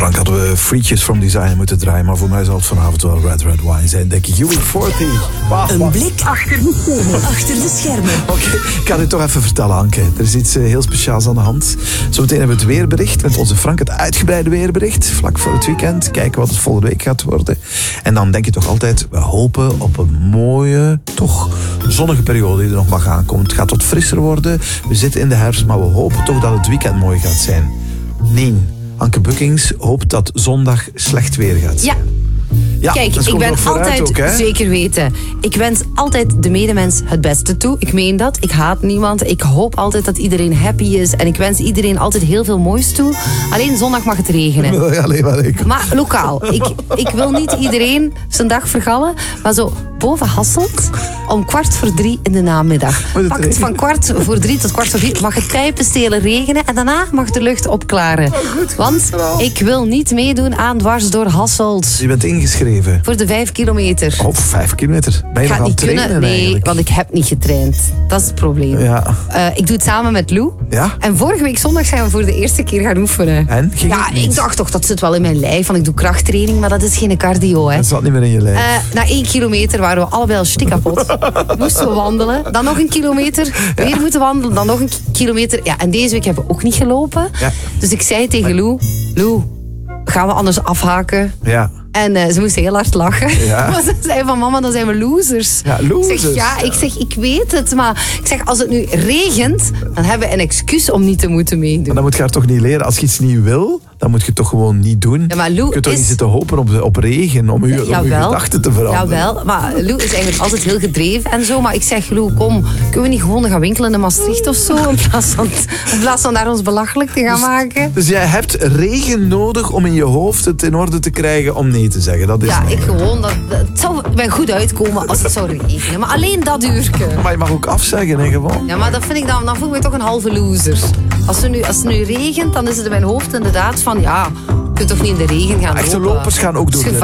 Frank, hadden we Frietjes from Design moeten draaien, maar voor mij zal het vanavond wel Red Wine zijn, denk ik. UB40. Een blik achter de schermen. Oké, ik ga u toch even vertellen, Anke. Er is iets heel speciaals aan de hand. Zometeen hebben we het weerbericht met onze Frank, het uitgebreide weerbericht. Vlak voor het weekend, kijken wat het volgende week gaat worden. En dan denk je toch altijd, we hopen op een mooie, toch zonnige periode die er nog mag aankomen. Het gaat wat frisser worden. We zitten in de herfst, maar we hopen toch dat het weekend mooi gaat zijn. Nee, Anke Bukkings hoopt dat zondag slecht weer gaat zijn. Ja, kijk, ik ben altijd, ook, zeker weten, ik wens altijd de medemens het beste toe. Ik meen dat, ik haat niemand. Ik hoop altijd dat iedereen happy is. En ik wens iedereen altijd heel veel moois toe. Alleen zondag mag het regenen. Alleen maar ik. Maar lokaal. Ik wil niet iedereen zijn dag vergallen. Maar zo boven Hasselt, om 2:45 in de namiddag. Pakt van 2:45 tot 4:15 mag het pijpenstelen regenen. En daarna mag de lucht opklaren. Want ik wil niet meedoen aan dwars door Hasselt. Je bent ingeschreven. Voor de 5 kilometer. Oh, 5 kilometer. Ben je nog aan het trainen Nee, eigenlijk? want ik heb niet getraind. Dat is het probleem. Ja. Ik doe het samen met Lou. Ja? En vorige week zondag zijn we voor de eerste keer gaan oefenen. En? Ging het niet? Ik dacht toch, dat zit wel in mijn lijf. Want ik doe krachttraining, maar dat is geen cardio. Hè. Het zat niet meer in je lijf. Na 1 kilometer waren we allebei al stik kapot. Moesten we wandelen. Dan nog een kilometer. Weer moeten wandelen. Dan nog een kilometer. Ja, en deze week hebben we ook niet gelopen. Ja. Dus ik zei tegen Lou, gaan we anders afhaken? Ja. En ze moest heel hard lachen. Ja. Maar ze zei van, mama, dan zijn we losers. Ja, losers. Ik zeg, ik weet het. Maar ik zeg, als het nu regent, dan hebben we een excuus om niet te moeten meedoen. Maar dan moet je haar toch niet leren. Als je iets niet wil, dan moet je het toch gewoon niet doen. Ja, maar Lou je kunt toch is... niet zitten hopen op regen om je gedachten te veranderen. Jawel, maar Lou is eigenlijk altijd heel gedreven en zo. Maar ik zeg, Lou, kom, kunnen we niet gewoon gaan winkelen in Maastricht of zo? In plaats van daar ons belachelijk te gaan maken. Dus jij hebt regen nodig om in je hoofd het in orde te krijgen om nee te zeggen. Dat is Het zou mij goed uitkomen als het zou regenen. Maar alleen dat uurtje. Maar je mag ook afzeggen, hè, gewoon. Ja, maar dat vind ik dan voel ik me toch een halve loser. Als het nu regent, dan is het in mijn hoofd inderdaad van, ja, je kunt toch niet in de regen gaan lopen. Echte lopers gaan ook door de